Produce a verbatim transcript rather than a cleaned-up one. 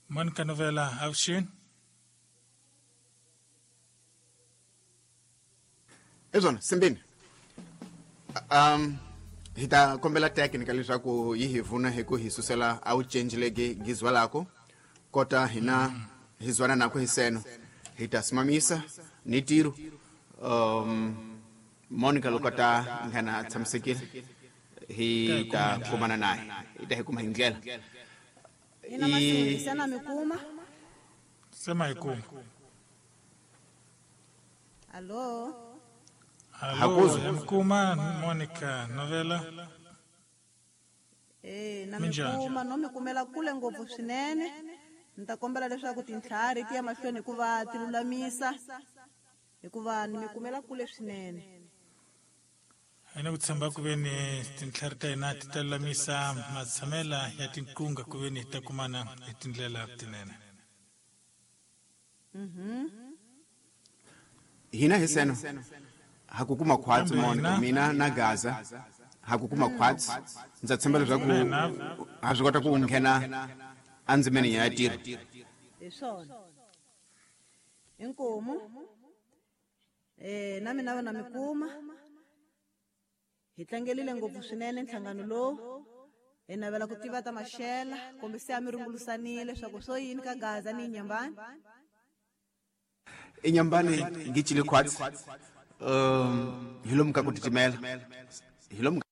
Monica Novella Avshin. Ezona Simbini. Um hita kombela technical leswaku yi hi vuna hi ku hi susela a wu change legi gizwa lako kota hina hi zwana nako hi seno hi ta simamisa ni tiro um Monica lokota ngana tsamsekile hi ta kumana naye hi ta hi kuma hi ndlela ina masindi sana mikuma Sema ikuma. Allo Hello, Mikuma Monica Novella. eh na Minjani? mikuma no mikumela kule ngopfu swinene nitakombela leswaku tintlhari ti ya mahlweni hikuva tilulamisa hikuva ni mikumela kule swinene Haina kutshemba ku veni tintlhari ta hina ti ta lulamisa matshamela ya tinqunga ku veni ta kumana hi tindlela tinene. hina hi seno hakukuma khwatsi Kambe Monica hina- mina na Gaza hakukuma khwatsi ndza tshemba leswaku Hina- ha swi kota ku nghena andzimeni ya tiro hi swona inkomu eh na mina na mikuma hi tlangelile ngopfu swinene nhlangano lowu hi navela ku tiva ta maxela kumbe se ya mi rungulusanile leswaku swo yini ka Gaza ni Nyambani inyambani ngicile khwatsi um hilomka ku titimela hilomka